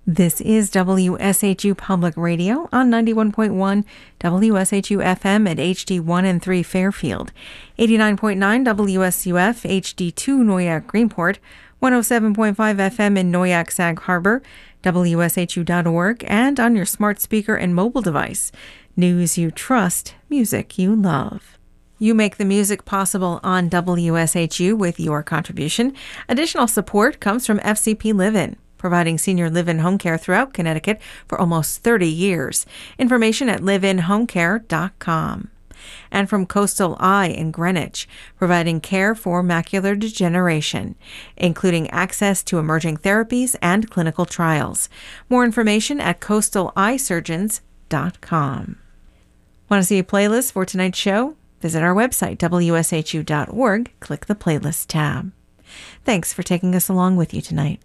This is WSHU Public Radio on 91.1 WSHU FM at HD1 and 3 Fairfield, 89.9 WSUF HD2 Noyak Greenport, 107.5 FM in Noyak Sag Harbor, WSHU.org, and on your smart speaker and mobile device. News you trust, music you love. You make the music possible on WSHU with your contribution. Additional support comes from FCP Live-In, providing senior live-in home care throughout Connecticut for almost 30 years. Information at liveinhomecare.com. And from Coastal Eye in Greenwich, providing care for macular degeneration, including access to emerging therapies and clinical trials. More information at coastaleyesurgeons.com. Want to see a playlist for tonight's show? Visit our website, wshu.org. Click the Playlist tab. Thanks for taking us along with you tonight.